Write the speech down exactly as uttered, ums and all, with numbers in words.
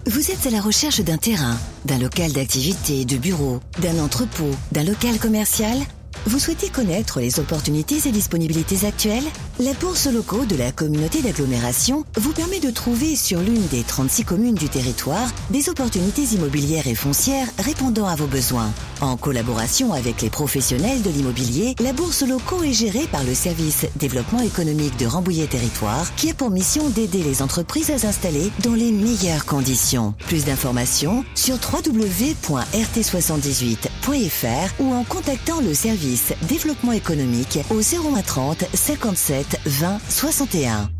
Vous êtes à la recherche d'un terrain, d'un local d'activité, de bureau, d'un entrepôt, d'un local commercial ? Vous souhaitez connaître les opportunités et disponibilités actuelles ? La bourse locaux de la communauté d'agglomération vous permet de trouver sur l'une des trente-six communes du territoire des opportunités immobilières et foncières répondant à vos besoins. En collaboration avec les professionnels de l'immobilier, la bourse locaux est gérée par le service développement économique de Rambouillet Territoire qui a pour mission d'aider les entreprises à s'installer dans les meilleures conditions. Plus d'informations sur w w w point r t soixante-dix-huit point f r ou en contactant le service développement économique au zéro un trente cinquante-sept vingt soixante et un.